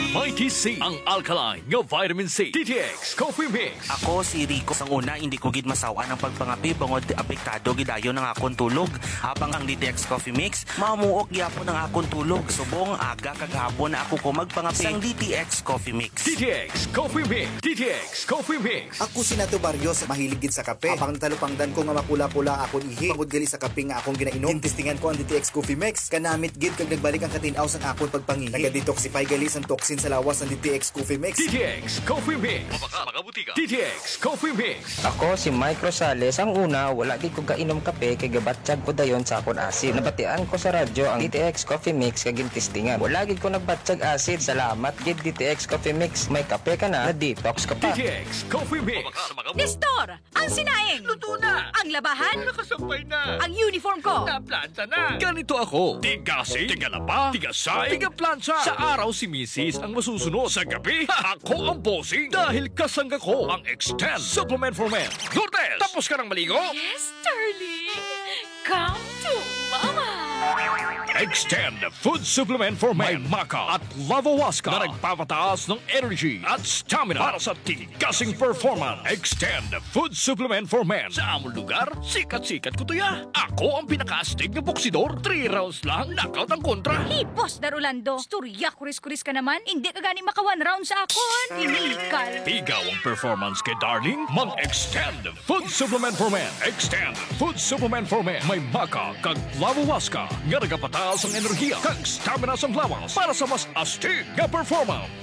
Mighty C, ang alkaline nga vitamin C. DTX Coffee Mix. Ako si Rico. Sang una, hindi ko gid masawa ng pagpangapi bangod apektado gidayon ng akong tulog. Habang ang DTX Coffee Mix, mamuok gyapon ng akong tulog. Subong aga kagahapon na ako ko magpangapi sang DTX Coffee Mix. DTX Coffee Mix. DTX Coffee Mix. Ako si Nato Barrios, mahilig gid sa kape. Apang talupangdan ko nga makula-pula akong ihi. Pagod gali sa kape nga akong ginainom. Tintistingan ko ang DTX Coffee Mix. Kanamit gid kag nagbalik ang katinaw sang akong pagpangihi. Naga-detoxify gali sang toxin sa lawas ng DTX Coffee Mix. DTX Coffee Mix. Mga butika. DTX Coffee Mix. Ako si Mike Rosales. Ang una, wala di ko kainom kape kay gabatsyag ko dayon sa akon asid. Nabatian ko sa radyo ang DTX Coffee Mix kag gintistingan. Wala gid ko nagbatsyag asid. Salamat gid DTX Coffee Mix. May kape ka na detox ka pa. DTX Coffee Mix. Nestor, ang sinaing. Luto na! Ang labahan. Nakasampay na! Ang uniform ko. Naplanta na! Ganito ako. Tigasi, tigalapa, tigasay, tigaplansya. Sa araw si Mrs. ang masusunod. Sa gabi, ako ang bossing. Dahil kasangga ko ang Extend Supplement for Men. Lourdes, tapos ka ng maligo? Yes, darling. Come to mama. Extend Food Supplement for Men. May Maca at Lavawaska na nagpapataas ng energy at stamina para sa tigasing performance. Extend Food Supplement for Men. Sa among lugar, sikat-sikat ko to ya. Ako ang pinaka-astig na boksidor. 3 rounds lang, knockout ang kontra. Boss Darulando, storya kuris-kuris ka naman. Hindi ka gani maka 1 round sa akon. Inikal. Tigaw ang performance kay Darling. Mag-Extend Food Supplement for Men. Extend Food Supplement for Men. May Maca kag Lavawaska nga nagapataas ang enerhiya kag stamina sa lawas para sa mas astig nga performance.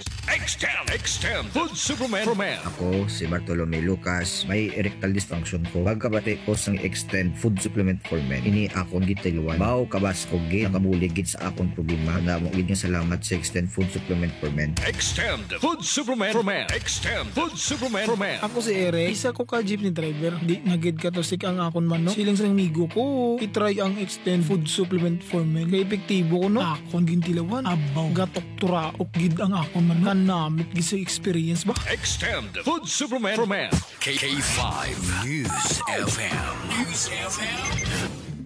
Extend Food Supplement for Men. Ako si Bartolome Lucas, may erectile dysfunction ko. Pagkabati ko sang Extend Food Supplement for Men. Ini akong gitilwan. Bao kabas ko gid nakabulig gid sa akong problema. Na mo gid nga salamat sa Extend Food Supplement for Men. Extend Food Supplement for Men. Extend Food Supplement for Men. Ako si Eric, isa ko ka jeepney driver. Di nagid ka to sik ang akon man no. Siling sa migo ko, itry ang Extend Food Supplement for Men. Kay epektibo ko no. Akon gintilawan. Abaw, gatok tura og gid ang akon man no. Kanamit gid sa experience ba? Extend Food Supplement for Men. K5 News FM.